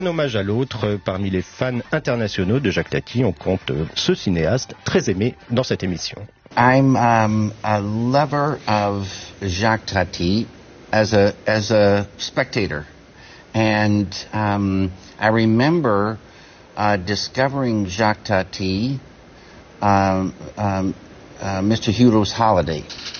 Un hommage à l'autre, parmi les fans internationaux de Jacques Tati, on compte ce cinéaste très aimé dans cette émission. I'm a lover of Jacques Tati as a spectator, and I remember discovering Jacques Tati, Mr. Hulot's Holiday.